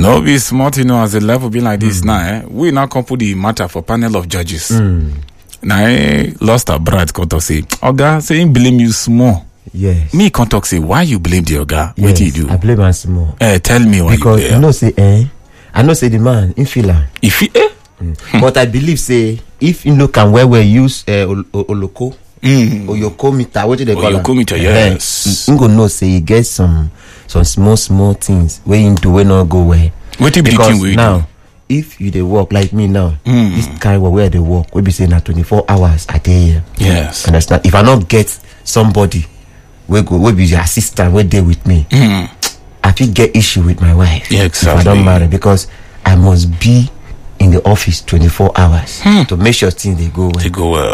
No be smart, as the level be like this now. We now come put the matter for panel of judges. Now lost our bride come to say, Oga, say him blame you small. Yes. Me come talk say, why you blame the Oga? What did you do? I blame him small. Tell me why. Because you I know say the man in filler. If he But I believe say if you can where use oloko. Oyokometer, what do they call it? Oyokometer, yes. You go know say you get some small things where you do when not go well. What be the thing we now, do? if you they work like me now, this kind of where they work, we be saying that 24 hours a day. Yes. Understand? If I not get somebody we be the assistant where they with me, I feel get issue with my wife. Yeah, exactly. If I don't marry, because I must be in the office 24 hours to make sure things they go well. They go well.